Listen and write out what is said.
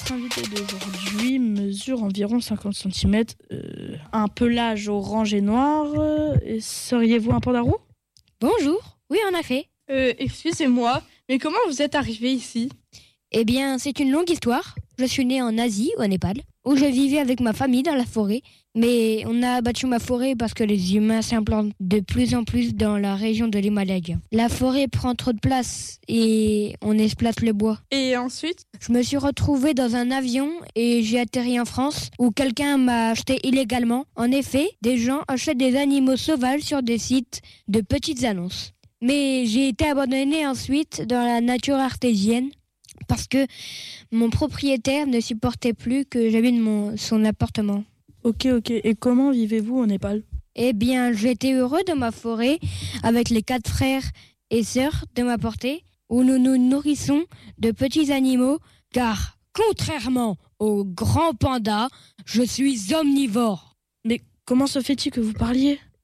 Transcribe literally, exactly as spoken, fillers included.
Notre invité d'aujourd'hui mesure environ cinquante centimètres, euh, un pelage orange et noir. Euh, seriez-vous un panda roux ? Bonjour, oui en effet. Euh, excusez-moi, mais comment vous êtes arrivé ici ? Eh bien, c'est une longue histoire. Je suis né en Asie, au Népal, où je vivais avec ma famille dans la forêt. Mais on a abattu ma forêt parce que les humains s'implantent de plus en plus dans la région de l'Himalaya. La forêt prend trop de place et on exploite le bois. Et ensuite ? Je me suis retrouvé dans un avion et j'ai atterri en France où quelqu'un m'a acheté illégalement. En effet, des gens achètent des animaux sauvages sur des sites de petites annonces. Mais j'ai été abandonné ensuite dans la nature artésienne parce que mon propriétaire ne supportait plus que j'habite mon, son appartement. Ok, ok. Et comment vivez-vous au Népal ? Eh bien, j'étais heureux de ma forêt avec les quatre frères et sœurs de ma portée où nous nous nourrissons de petits animaux car, contrairement aux grands pandas, je suis omnivore. Mais comment se fait-il que vous parliez ?